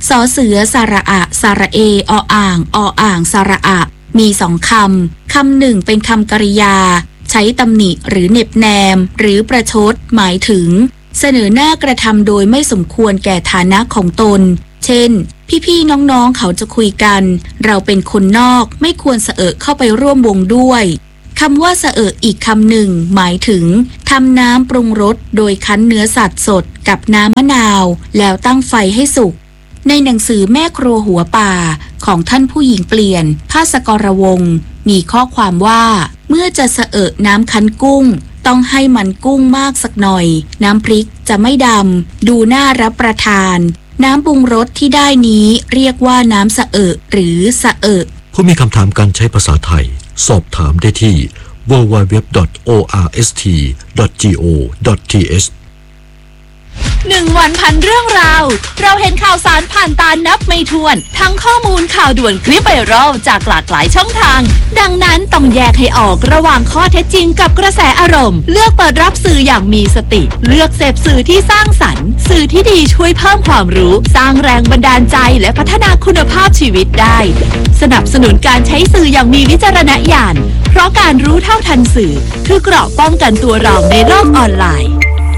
สอเสือสระอะสระเอออ่างออ่างสระอะมีสองคำคำหนึ่งเป็นคำกริยาใช้ตำหนิหรือเหน็บแนมหรือประชดหมายถึงเสนอหน้ากระทำโดยไม่สมควรแก่ฐานะของตนเช่นพี่ๆน้องๆเขาจะคุยกันเราเป็นคนนอกไม่ควรเสอะเข้าไปร่วมวงด้วยคำว่าเสอะอีกคำหนึ่งหมายถึงทำน้ำปรุงรสโดยคั้นเนื้อสัตว์สดกับน้ำมะนาวแล้วตั้งไฟให้สุกในหนังสือแม่ครัวหัวป่าของท่านผู้หญิงเปลี่ยนภาสกรวงศ์มีข้อความว่าเมื่อจะเสอะน้ำคั้นกุ้งต้องให้มันกุ้งมากสักหน่อยน้ำพริกจะไม่ดำดูน่ารับประทานน้ำปรุงรสที่ได้นี้เรียกว่าน้ำเสอะหรือเสอะผู้มีคำถามการใช้ภาษาไทยสอบถามได้ที่ ดับเบิลยู ดับเบิลยู ดับเบิลยู ดอท โอ อาร์ เอส ที ดอท จี โอ ดอท ที เอชหนึ่งวันพันเรื่องราวเราเห็นข่าวสารผ่านตานับไม่ถ้วนทั้งข้อมูลข่าวด่วนคลิปไวรัลจากหลากหลายช่องทางดังนั้นต้องแยกให้ออกระหว่างข้อเท็จจริงกับกระแสอารมณ์เลือกเปิดรับสื่ออย่างมีสติเลือกเสพสื่อที่สร้างสรรค์สื่อที่ดีช่วยเพิ่มความรู้สร้างแรงบันดาลใจและพัฒนาคุณภาพชีวิตได้สนับสนุนการใช้สื่ออย่างมีวิจารณญาณเพราะการรู้เท่าทันสื่อคือเกราะป้องกันตัวเราในโลกออนไลน์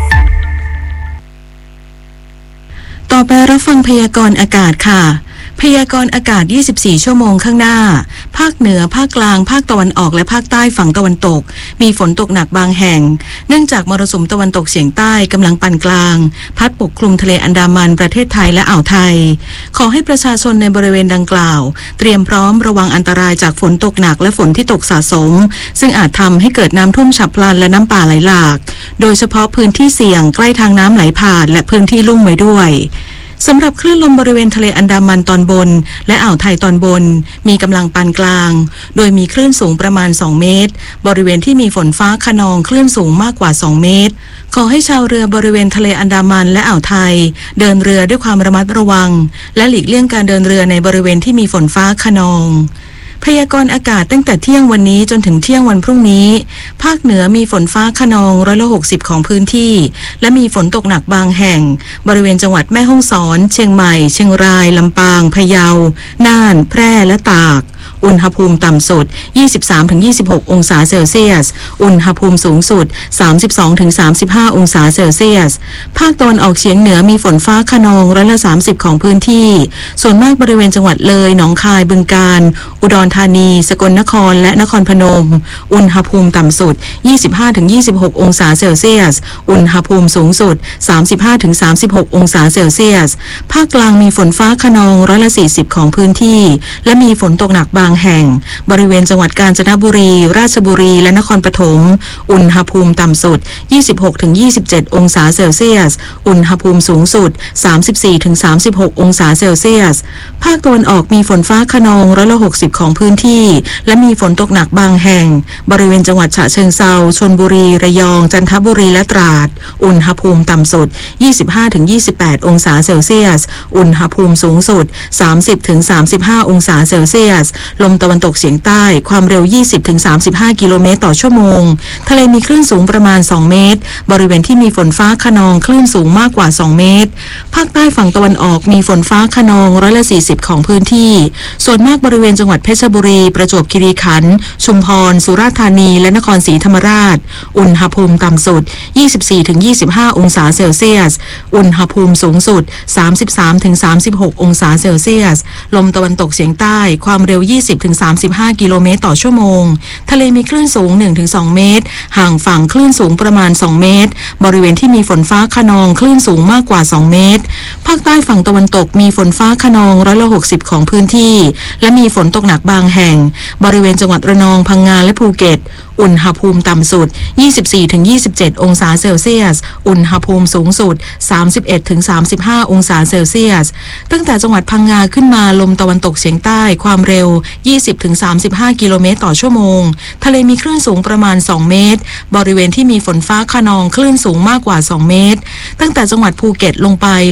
ต่อไปรับฟังพยากรณ์อากาศค่ะพยากรณ์อากาศยี่สิบสี่ชั่วโมงข้างหน้าภาคเหนือภาคกลางภาคตะวันออกและภาคใต้ฝั่งตะวันตกมีฝนตกหนักบางแห่งเนื่องจากมรสุมตะวันตกเฉียงใต้กำลังปานกลางพัดปกคลุมทะเลอันดามันประเทศไทยและอ่าวไทยขอให้ประชาชนในบริเวณดังกล่าวเตรียมพร้อมระวังอันตรายจากฝนตกหนักและฝนที่ตกสะสมซึ่งอาจทำให้เกิดน้ำท่วมฉับพลันและน้ำป่าไหลหลากโดยเฉพาะพื้นที่เสี่ยงใกล้ทางน้ำไหลผ่านและพื้นที่ลุ่มไว้ด้วยสำหรับคลื่นลมบริเวณทะเลอันดามันตอนบนและอ่าวไทยตอนบนมีกำลังปานกลางโดยมีคลื่นสูงประมาณสองเมตรบริเวณที่มีฝนฟ้าคะนองคลื่นสูงมากกว่าสองเมตรขอให้ชาวเรือบริเวณทะเลอันดามันและอ่าวไทยเดินเรือด้วยความระมัดระวังและหลีกเลี่ยงการเดินเรือในบริเวณที่มีฝนฟ้าคะนองพยากรณ์อากาศตั้งแต่เที่ยงวันนี้จนถึงเที่ยงวันพรุ่งนี้ภาคเหนือมีฝนฟ้าคะนองร้อยละหกสิบของพื้นที่และมีฝนตกหนักบางแห่งบริเวณจังหวัดแม่ฮ่องสอนเชียงใหม่เชียงรายลำปางพะเยาน่านแพร่และตากอุณหภูมิต่ำสุด ยี่สิบสามถึงยี่สิบหก องศาเซลเซียสอุณหภูมิสูงสุด สามสิบสองถึงสามสิบห้า องศาเซลเซียสภาคตะวันออกเฉียงเหนือมีฝนฟ้าคะนองร้อยละสามสิบของพื้นที่ส่วนมากบริเวณจังหวัดเลยหนองคายบึงกาฬอุดรธานีสกลนครและนครพนมอุณหภูมิต่ำสุด ยี่สิบห้าถึงยี่สิบหก องศาเซลเซียสอุณหภูมิสูงสุด สามสิบห้าถึงสามสิบหก องศาเซลเซียสภาคกลางมีฝนฟ้าคะนองร้อยละสี่สิบของพื้นที่และมีฝนตกหนักบางแห่งบริเวณจังหวัดกาญจนบุรีราชบุรีและนครปฐมอุณหภูมิต่ำสุด ยี่สิบหกถึงยี่สิบเจ็ด องศาเซลเซียสอุณหภูมิสูงสุด สามสิบสี่ถึงสามสิบหก องศาเซลเซียสภาคตะวันออกมีฝนฟ้าคะนองร้อยละหกสิบของพื้นที่และมีฝนตกหนักบางแห่งบริเวณจังหวัดฉะเชิงเทราชลบุรีระยองจันทบุรีและตราดอุณหภูมิต่ำสุด ยี่สิบห้าถึงยี่สิบแปด องศาเซลเซียสอุณหภูมิสูงสุด สามสิบถึงสามสิบห้า องศาเซลเซียสลมตะวันตกเฉียงใต้ความเร็ว ยี่สิบถึงสามสิบห้า กิโลเมตรต่อชั่วโมงทะเลมีคลื่นสูงประมาณสองเมตรบริเวณที่มีฝนฟ้าคะนองคลื่นสูงมากกว่าสองเมตรภาคใต้ฝั่งตะวันออกมีฝนฟ้าคะนองร้อยละสี่สิบของพื้นที่ส่วนมากบริเวณจังหวัดเพชรบุรีประจวบคีรีขันธ์ชุมพรสุราษฎร์ธานีและนครศรีธรรมราชอุณหภูมิต่ำสุด ยี่สิบสี่ถึงยี่สิบห้า องศาเซลเซียสอุณหภูมิสูงสุด สามสิบสามถึงสามสิบหก องศาเซลเซียสลมตะวันตกเฉียงใต้ความเร็ว ยี่สิบถึงสามสิบห้า กิโลเมตรต่อชั่วโมงทะเลมีคลื่นสูง หนึ่งถึงสอง เมตรห่างฝั่งคลื่นสูงประมาณสองเมตรบริเวณที่มีฝนฟ้าคะนองคลื่นสูงมากกว่าสองเมตรภาคใต้ฝั่งตะวันตกมีฝนฟ้าคะนองร้อยละหกสิบของพื้นที่และมีฝนตกหนักบางแห่งบริเวณจังหวัดระนองพังงาและภูเก็ตอุณหภูมิต่ำสุด ยี่สิบสี่ถึงยี่สิบเจ็ด องศาเซลเซียสอุณหภูมิสูงสุด สามสิบเอ็ดถึงสามสิบห้า องศาเซลเซียสตั้งแต่จังหวัดพังงาขึ้นมาลมตะวันตกเฉียงใต้ความเร็ว ยี่สิบถึงสามสิบห้า กิโลเมตรต่อชั่วโมงทะเลมีคลื่นสูงประมาณสองเมตรบริเวณที่มีฝนฟ้าคะนองคลื่นสูงมากกว่าสองเมตรตั้งแต่จังหวัดภูเก็ตลงไปลมตะวัน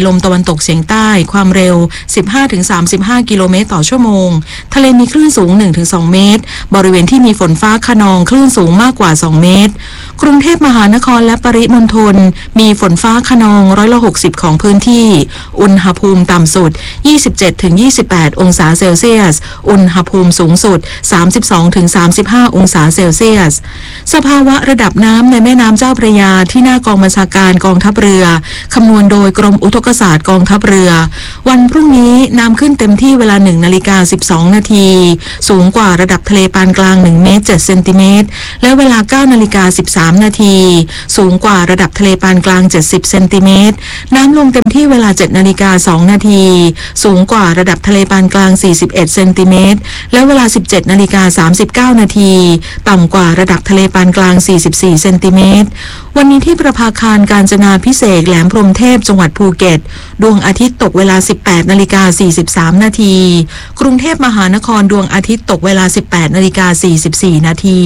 ตกเฉียงใต้ความเร็ว สิบห้าถึงสามสิบห้า กิโลเมตรต่อชั่วโมงทะเลมีคลื่นสูง หนึ่งถึงสอง เมตรบริเวณที่มีฝนฟ้าคะนองคลื่นสูงมากกว่าสองเมตรกรุงเทพมหานครและปริมณฑลมีฝนฟ้าคะนองร้อยละหกสิบของพื้นที่อุณหภูมิต่ำสุด ยี่สิบเจ็ดถึงยี่สิบแปด องศาเซลเซียสอุณหภูมิสูงสุด สามสิบสองถึงสามสิบห้า องศาเซลเซียสสภาวะระดับน้ำในแม่น้ำเจ้าพระยาที่หน้ากองบัญชาการกองทัพเรือคำนวณโดยกรมอุทกศาสตร์กองทัพเรือวันพรุ่งนี้น้ำขึ้นเต็มที่เวลา หนึ่งนาฬิกาสิบสองนาทีสูงกว่าระดับทะเลปานกลางหนึ่งเมตรเจ็ดเซนติเมตรและเวลา เก้านาฬิกาสิบสามนาทีสูงกว่าระดับทะเลปานกลางเจ็ดสิบเซนติเมตรน้ำลงเต็มที่เวลา เจ็ดนาฬิกาสองนาทีสูงกว่าระดับทะเลปานกลางสี่สิบเอ็ดเซนติเมตรและเวลา สิบเจ็ดนาฬิกาสามสิบเก้านาทีต่ำกว่าระดับทะเลปานกลางสี่สิบสี่เซนติเมตรวันนี้ที่ประภาคารกาญจนาภิเษกแหลมพรหมเทพจังหวัดภูเก็ตดวงอาทิตย์ตกเวลา สิบแปดนาฬิกาสี่สิบสามนาทีกรุงเทพมหานครดวงอาทิตย์ตกเวลา สิบแปดนาฬิกาสี่สิบสี่นาที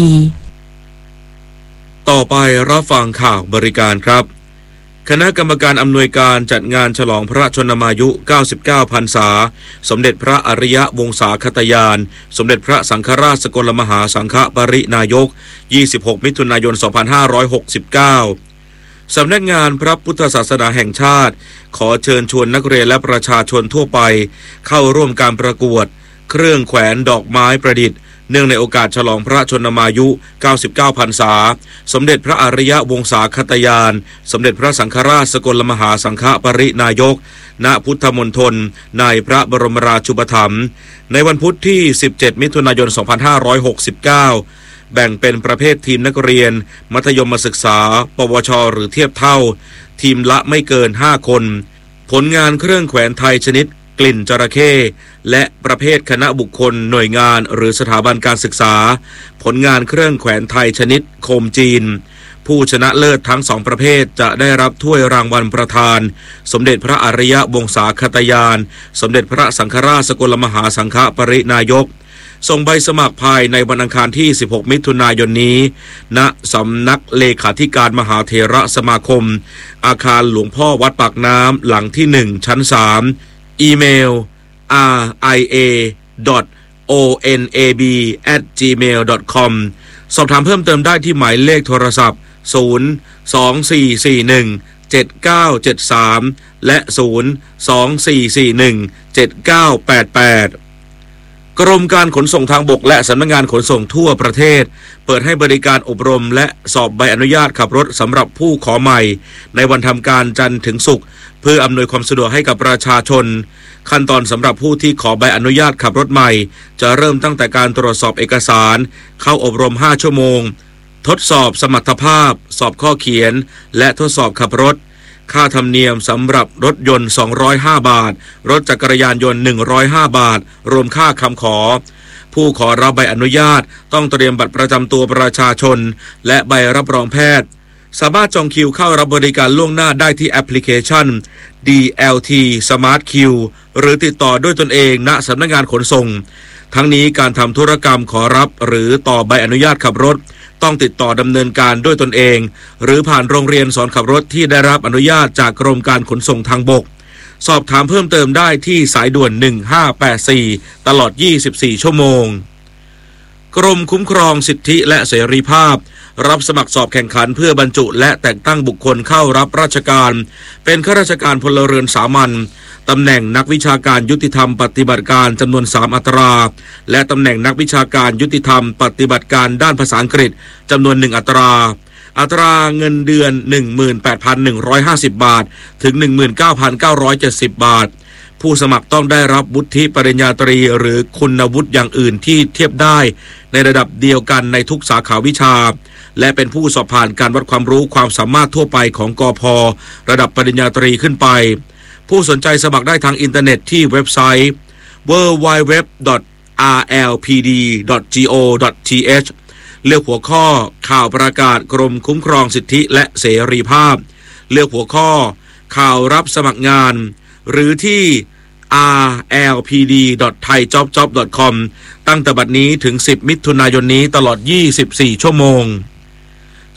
ต่อไปรับฟังข่าวบริการครับคณะกรรมการอำนวยการจัดงานฉลองพระชนมายุเก้าสิบเก้าพรรษาสมเด็จพระอริยวงศาคตยานสมเด็จพระสังฆราชสกลมหาสังฆปรินายกยี่สิบหกมิถุนายนสองพันห้าร้อยหกสิบเก้าสำนักงานพระพุทธศาสนาแห่งชาติขอเชิญชวนนักเรียนและประชาชนทั่วไปเข้าร่วมการประกวดเครื่องแขวนดอกไม้ประดิษฐ์เนื่องในโอกาสฉลองพระชนมายุเก้าสิบเก้าพรรษาสมเด็จพระอริยวงศาคตยานสมเด็จพระสังฆราชสกลมหาสังฆปรินายกณพุทธมณฑลในพระบรมราชูปถัมภ์ในวันพุธที่สิบเจ็ดมิถุนายนสองพันห้าร้อยหกสิบเก้าแบ่งเป็นประเภททีมนักเรียนมัธยมศึกษาปวชหรือเทียบเท่าทีมละไม่เกินห้าคนผลงานเครื่องแขวนไทยชนิดกลิ่นจระเข้และประเภทคณะบุคคลหน่วยงานหรือสถาบันการศึกษาผลงานเครื่องแขวนไทยชนิดโคมจีนผู้ชนะเลิศทั้งสองประเภทจะได้รับถ้วยรางวัลประธานสมเด็จพระอริยวงศาคตยานสมเด็จพระสังฆราชสกลมหาสังฆปรินายกส่งใบสมัครภายในวันอังคารที่สิบหกมิถุนายนนี้ณสำนักเลขาธิการมหาเถระสมาคมอาคารหลวงพ่อวัดปากน้ำหลังที่หนึ่งชั้นสามอีเมล อาร์ ไอ เอ ดอท โอ เอ็น เอ บี แอท จี เมล ดอท คอม สอบถามเพิ่มเติมได้ที่หมายเลขโทรศัพท์ศูนย์ สอง สี่ สี่ หนึ่ง เจ็ด เก้า เจ็ด สามและศูนย์ สอง สี่ สี่ หนึ่ง เจ็ด เก้า แปด แปดกรมการขนส่งทางบกและสำนักงานขนส่งทั่วประเทศเปิดให้บริการอบรมและสอบใบอนุญาตขับรถสำหรับผู้ขอใหม่ในวันทำการจันทร์ถึงศุกร์เพื่ออำนวยความสะดวกให้กับประชาชนขั้นตอนสำหรับผู้ที่ขอใบอนุญาตขับรถใหม่จะเริ่มตั้งแต่การตรวจสอบเอกสารเข้าอบรมห้าชั่วโมงทดสอบสมรรถภาพสอบข้อเขียนและทดสอบขับรถค่าธรรมเนียมสำหรับรถยนต์สองร้อยห้าบาทรถจักรยานยนต์หนึ่งร้อยห้าบาทรวมค่าคำขอผู้ขอรับใบอนุญาตต้องเตรียมบัตรประจำตัวประชาชนและใบรับรองแพทย์สามารถจองคิวเข้ารับบริการล่วงหน้าได้ที่แอปพลิเคชัน ดี แอล ที Smart Queue หรือติดต่อด้วยตนเองณสำนักงานขนส่งทั้งนี้การทำธุรกรรมขอรับหรือต่อใบอนุญาตขับรถต้องติดต่อดำเนินการด้วยตนเองหรือผ่านโรงเรียนสอนขับรถที่ได้รับอนุญาตจากกรมการขนส่งทางบกสอบถามเพิ่มเติมได้ที่สายด่วนหนึ่งห้าแปดสี่ตลอดยี่สิบสี่ชั่วโมงกรมคุ้มครองสิทธิและเสรีภาพรับสมัครสอบแข่งขันเพื่อบรรจุและแต่งตั้งบุคคลเข้ารับราชการเป็นข้าราชการพลเรือนสามัญตำแหน่งนักวิชาการยุติธรรมปฏิบัติการจำนวนสามอัตราและตำแหน่งนักวิชาการยุติธรรมปฏิบัติการด้านภาษาอังกฤษจำนวนหนึ่งอัตราอัตราเงินเดือน หนึ่งหมื่นแปดพันหนึ่งร้อยห้าสิบ บาทถึง หนึ่งหมื่นเก้าพันเก้าร้อยเจ็ดสิบ บาทผู้สมัครต้องได้รับวุฒิปริญญาตรีหรือคุณวุฒิอย่างอื่นที่เทียบได้ในระดับเดียวกันในทุกสาขาวิชาและเป็นผู้สอบผ่านการวัดความรู้ความสามารถทั่วไปของกพ.ระดับปริญญาตรีขึ้นไปผู้สนใจสมัครได้ทางอินเทอร์เน็ตที่เว็บไซต์ ดับเบิลยู ดับเบิลยู ดับเบิลยู ดอท อาร์ แอล พี ดี ดอท จี โอ ดอท ที เอช เลือกหัวข้อข่าวประกาศกรมคุ้มครองสิทธิและเสรีภาพเลือกหัวข้อข่าวรับสมัครงานหรือที่ อาร์ แอล พี ดี ดอท ไทยจ็อบจ็อบ ดอท คอม ตั้งแต่บัดนี้ถึงสิบมิถุนายนนี้ตลอดยี่สิบสี่ชั่วโมง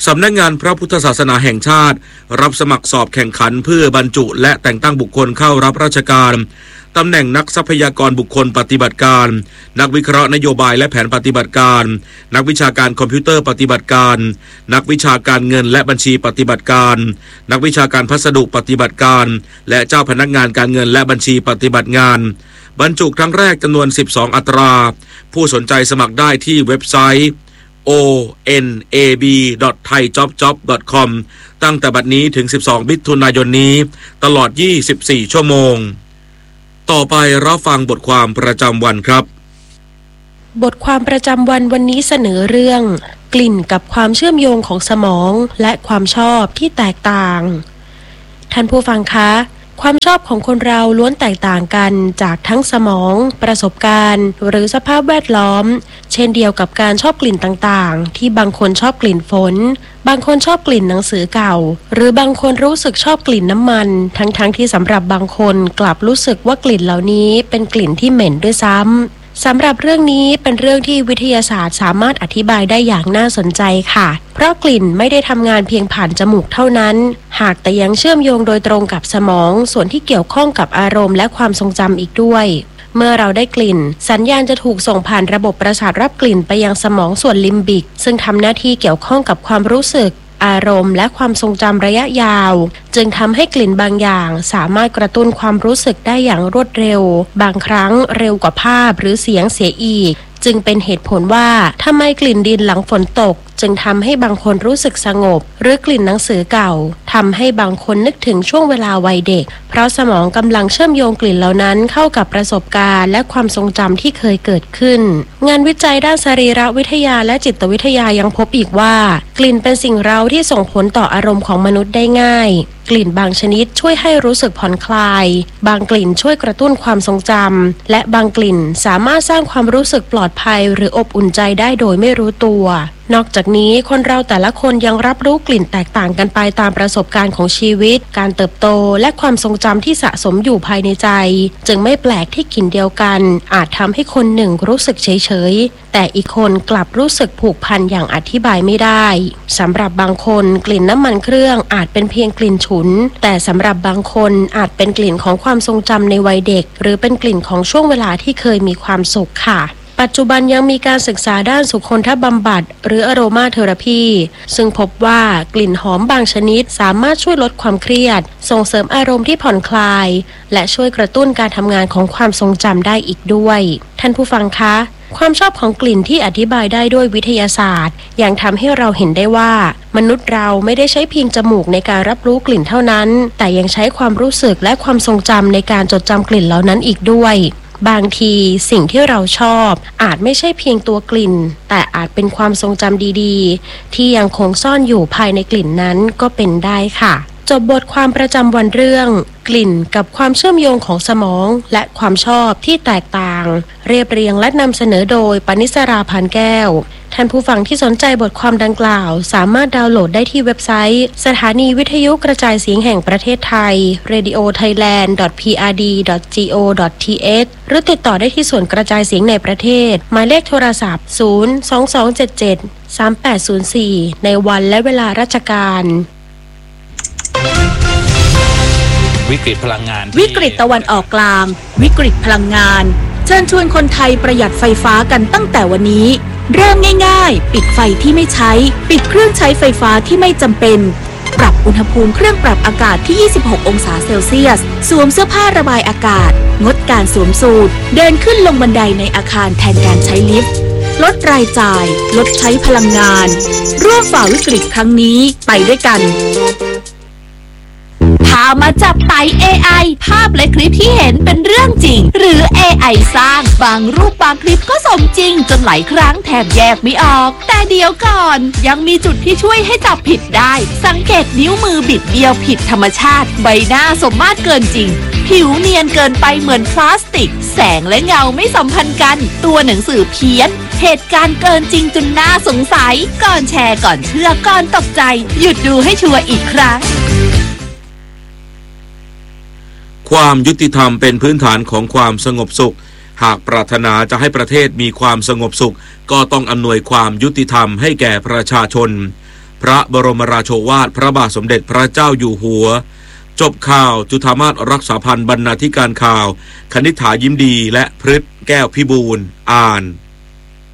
สำนักงานพระพุทธศาสนาแห่งชาติรับสมัครสอบแข่งขันเพื่อบรรจุและแต่งตั้งบุคคลเข้ารับราชการตำแหน่งนักทรัพยากรบุคคลปฏิบัติการนักวิเคราะห์นโยบายและแผนปฏิบัติการนักวิชาการคอมพิวเตอร์ปฏิบัติการนักวิชาการเงินและบัญชีปฏิบัติการนักวิชาการพัสดุปฏิบัติการและเจ้าพนักงานการเงินและบัญชีปฏิบัติงานบรรจุครั้งแรกจำนวนสิบสองอัตราผู้สนใจสมัครได้ที่เว็บไซต์ โอ เอ็น เอ บี ดอท ไทยจ็อบจ็อบ ดอท คอม ตั้งแต่บัดนี้ถึงสิบสองมิถุนายนนี้ตลอดยี่สิบสี่ชั่วโมงต่อไปรับฟังบทความประจำวันครับบทความประจำวันวันนี้เสนอเรื่องกลิ่นกับความเชื่อมโยงของสมองและความชอบที่แตกต่างท่านผู้ฟังคะความชอบของคนเราล้วนแตกต่างกันจากทั้งสมองประสบการณ์หรือสภาพแวดล้อมเช่นเดียวกับการชอบกลิ่นต่างๆที่บางคนชอบกลิ่นฝนบางคนชอบกลิ่นหนังสือเก่าหรือบางคนรู้สึกชอบกลิ่นน้ำมันทั้งๆ ท, ที่สำหรับบางคนกลับรู้สึกว่ากลิ่นเหล่านี้เป็นกลิ่นที่เหม็นด้วยซ้ำสำหรับเรื่องนี้เป็นเรื่องที่วิทยาศาสตร์สามารถอธิบายได้อย่างน่าสนใจค่ะเพราะกลิ่นไม่ได้ทำงานเพียงผ่านจมูกเท่านั้นหากแต่ยังเชื่อมโยงโดยตรงกับสมองส่วนที่เกี่ยวข้องกับอารมณ์และความทรงจำอีกด้วยเมื่อเราได้กลิ่นสัญญาณจะถูกส่งผ่านระบบประสาทรับกลิ่นไปยังสมองส่วนลิมบิกซึ่งทำหน้าที่เกี่ยวข้องกับความรู้สึกอารมณ์และความทรงจำระยะยาวจึงทำให้กลิ่นบางอย่างสามารถกระตุ้นความรู้สึกได้อย่างรวดเร็วบางครั้งเร็วกว่าภาพหรือเสียงเสียอีกจึงเป็นเหตุผลว่าทำไมกลิ่นดินหลังฝนตกจึงทำให้บางคนรู้สึกสงบหรือกลิ่นหนังสือเก่าทำให้บางคนนึกถึงช่วงเวลาวัยเด็กเพราะสมองกำลังเชื่อมโยงกลิ่นเหล่านั้นเข้ากับประสบการณ์และความทรงจำที่เคยเกิดขึ้นงานวิจัยด้านสรีรวิทยาและจิตวิทยายังพบอีกว่ากลิ่นเป็นสิ่งเร้าที่ส่งผลต่ออารมณ์ของมนุษย์ได้ง่ายกลิ่นบางชนิดช่วยให้รู้สึกผ่อนคลายบางกลิ่นช่วยกระตุ้นความทรงจำและบางกลิ่นสามารถสร้างความรู้สึกปลอดภัยหรืออบอุ่นใจได้โดยไม่รู้ตัวนอกจากนี้คนเราแต่ละคนยังรับรู้กลิ่นแตกต่างกันไปตามประสบการณ์ของชีวิตการเติบโตและความทรงจำที่สะสมอยู่ภายในใจจึงไม่แปลกที่กลิ่นเดียวกันอาจทำให้คนหนึ่งรู้สึกเฉยๆแต่อีกคนกลับรู้สึกผูกพันอย่างอธิบายไม่ได้สำหรับบางคนกลิ่นน้ำมันเครื่องอาจเป็นเพียงกลิ่นฉุนแต่สำหรับบางคนอาจเป็นกลิ่นของความทรงจำในวัยเด็กหรือเป็นกลิ่นของช่วงเวลาที่เคยมีความสุขค่ะปัจจุบันยังมีการศึกษาด้านสุขนทบำบัดหรืออโรมาเทอราพีซึ่งพบว่ากลิ่นหอมบางชนิดสามารถช่วยลดความเครียดส่งเสริมอารมณ์ที่ผ่อนคลายและช่วยกระตุ้นการทำงานของความทรงจำได้อีกด้วยท่านผู้ฟังคะความชอบของกลิ่นที่อธิบายได้ด้วยวิทยาศาสตร์ยังทำให้เราเห็นได้ว่ามนุษย์เราไม่ได้ใช้เพียงจมูกในการรับรู้กลิ่นเท่านั้นแต่ยังใช้ความรู้สึกและความทรงจำในการจดจำกลิ่นเหล่านั้นอีกด้วยบางทีสิ่งที่เราชอบอาจไม่ใช่เพียงตัวกลิ่นแต่อาจเป็นความทรงจำดีๆที่ยังคงซ่อนอยู่ภายในกลิ่นนั้นก็เป็นได้ค่ะจบบทความประจำวันเรื่องกลิ่นกับความเชื่อมโยงของสมองและความชอบที่แตกต่างเรียบเรียงและนำเสนอโดยปณิสราพานแก้วท่านผู้ฟังที่สนใจบทความดังกล่าวสามารถดาวน์โหลดได้ที่เว็บไซต์สถานีวิทยุกระจายเสียงแห่งประเทศไทย เรดิโอไทยแลนด์ ดอท พี อาร์ ดี ดอท จี โอ ดอท ที เอช หรือติดต่อได้ที่ส่วนกระจายเสียงในประเทศหมายเลขโทรศัพท์ศูนย์ สอง สอง เจ็ด เจ็ด สาม แปด ศูนย์ สี่ในวันและเวลาราชการวิกฤตพลังงานวิกฤตตะวันออกกลางวิกฤตพลังงานเชิญชวนคนไทยประหยัดไฟฟ้ากันตั้งแต่วันนี้เริ่มง่ายๆปิดไฟที่ไม่ใช้ปิดเครื่องใช้ไฟฟ้าที่ไม่จำเป็นปรับอุณหภูมิเครื่องปรับอากาศที่ยี่สิบหกองศาเซลเซียสสวมเสื้อผ้าระบายอากาศงดการสวมสูทเดินขึ้นลงบันไดในอาคารแทนการใช้ลิฟต์ลดรายจ่ายลดใช้พลังงานร่วมฝ่าวิกฤตครั้งนี้ไปด้วยกันพามาจับไต่ เอ ไอ ภาพและคลิปที่เห็นเป็นเรื่องจริงหรือ เอ ไอ สร้างบางรูปบางคลิปก็สมจริงจนหลายครั้งแทบแยกไม่ออกแต่เดี๋ยวก่อนยังมีจุดที่ช่วยให้จับผิดได้สังเกตนิ้วมือบิดเบี้ยวผิดธรรมชาติใบหน้าสมมาตรเกินจริงผิวเนียนเกินไปเหมือนพลาสติกแสงและเงาไม่สัมพันธ์กันตัวหนังสือเพี้ยนเหตุการณ์เกินจริงจนน่าสงสัยก่อนแชร์ก่อนเชื่อก่อนตกใจหยุดดูให้ชัวร์อีกครั้งความยุติธรรมเป็นพื้นฐานของความสงบสุขหากปรารถนาจะให้ประเทศมีความสงบสุขก็ต้องอำนวยความยุติธรรมให้แก่ประชาชนพระบรมราโชวาทพระบาทสมเด็จพระเจ้าอยู่หัวจบข่าวจุฑามาศรักษาพันธ์บรรณาธิการข่าวคณิษฐายิ้มดีและพฤทธิ์แก้วพิบูลย์อ่าน